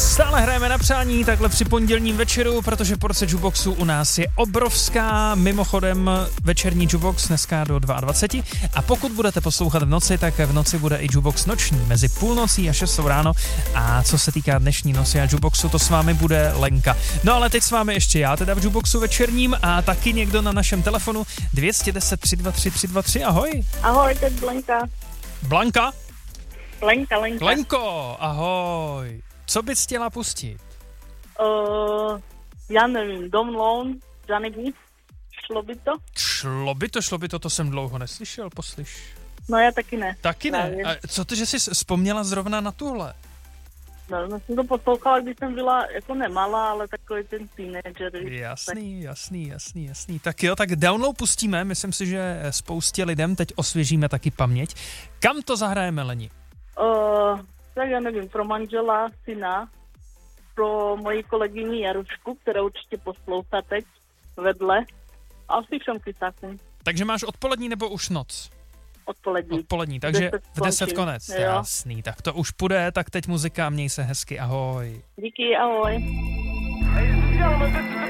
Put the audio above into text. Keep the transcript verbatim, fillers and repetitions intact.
Stále hrajeme na přání takhle při pondělním večeru, protože porce jukeboxu u nás je obrovská. Mimochodem večerní jukebox dneska do dvacet dva. A pokud budete poslouchat v noci, tak v noci bude i jukebox noční mezi půlnocí a šestou ráno. A co se týká dnešní noci a jukeboxu, to s vámi bude Lenka. No ale teď s vámi ještě já, teda v jukeboxu večerním a taky někdo na našem telefonu dva jedna nula tři dva tři tři dva tři. Ahoj. Ahoj, teď Blanka. Blanka? Lenka, Lenka. Lenko, ahoj. Co bys chtěla pustit? Uh, já nevím, Dom Lone, Johnny Depp, šlo by to? Šlo by to, šlo by to, to jsem dlouho neslyšel, poslyš. No já taky ne. Taky ne? A co to, že jsi vzpomněla zrovna na tuhle? No, no jsem to poslouchala, když jsem byla jako nemalá, ale takový ten teenager. Jasný, jasný, jasný, jasný. Tak jo, tak download pustíme, myslím si, že spoustě lidem teď osvěžíme taky paměť. Kam to zahrajeme, Leni? Uh, tak já nevím, pro manžela, syna, pro moji kolegyni Jarušku, která určitě poslouchá teď vedle, a asi všem kysákům. Takže máš odpolední nebo už noc? Odpolední. Odpolední, takže deset v deset konec. Jo. Jasný, tak to už půjde, tak teď muzika, měj se hezky, ahoj. Díky, ahoj. Ladies and gentlemen, this is the